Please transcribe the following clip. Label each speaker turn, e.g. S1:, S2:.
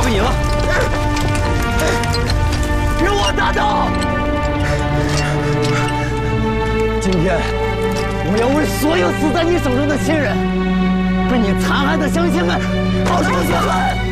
S1: 归你了。
S2: 给我打倒！今天，我要为所有死在你手中的亲人，为你残害的乡亲们报仇雪恨！